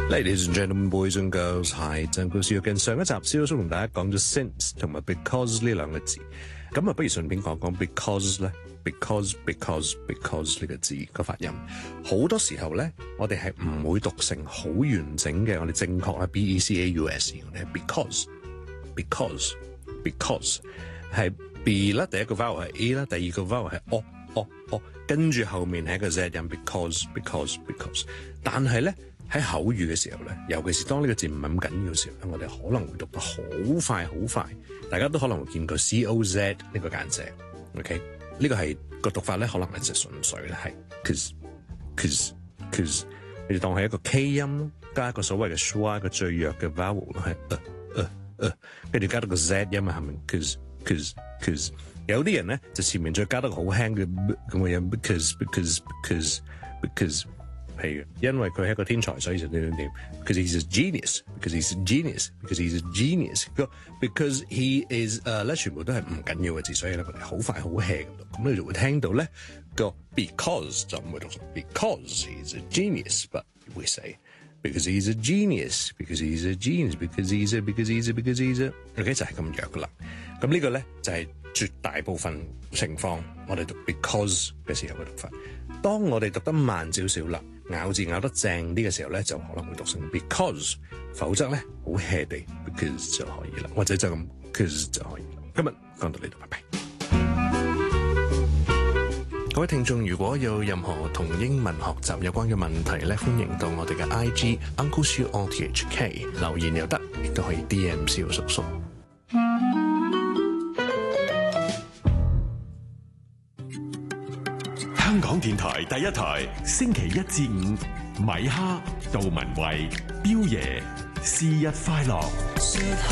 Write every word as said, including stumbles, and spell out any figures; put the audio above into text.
Ladies and gentlemen, boys and girls, hi，鄭故事跟上一集蕭叔同大家講咗 since 同埋 because 呢兩個字，咁啊不如順便講講 because 咧 ，because because because 呢個字個發音，好多時候咧，我哋係唔會讀成好完整嘅，我哋正確啦 b e c a u s， 我哋係 because because because 係 b 啦，第一個 vowel 係 a 啦，第二個 vowel 係 o o o， 跟住後面係一個 z 音 because because because， 但係咧。喺口語嘅時候咧，尤其是當呢個字唔係咁緊要嘅時候咧，我哋可能會讀得好快好快，大家都可能會見過 C O Z 呢個簡寫 ，OK？ 呢個係個讀法咧，可能係就純粹咧係 cause cause cause， 你哋當係一個 K 音咯，加一個所謂嘅 schwa 一個最弱嘅 vowel 係呃呃呃，跟住加到個 Z 音啊，係咪 cause cause cause？ 有啲人咧就前面再加得個好輕嘅咁嘅音 because because because because。譬如因為佢係一個天才，所以就點點點。Because he's a genius. Because he's a genius. Because he's a genius. Because he is 誒咧，全部都係唔緊要嘅字，所以咧佢哋好快好 hea 咁讀。咁你就會聽到咧個 because 就唔會讀成 because he's a genius， but we say because he's a genius. Because he's a genius. Because he's a because he's a because he's a OK 就係咁弱噶啦。咁呢個咧就係絕大部分情況，我哋讀 because 嘅時候嘅讀法。當我哋讀得慢少少啦。咬字咬得正啲嘅時候咧，就可能會讀成 because， 否則咧好 hea 地 because 就可以啦，或者就咁 because 就可以啦。今日講到呢度，拜拜。各位聽眾，如果有任何同英文學習有關嘅問題咧，歡迎到我哋嘅 I G Uncle Siu O T H K 留言又得，亦都可以 D M 蕭叔叔。 香港電台第一台，星期一至五，米哈、杜文慧、彪爺，是日快樂。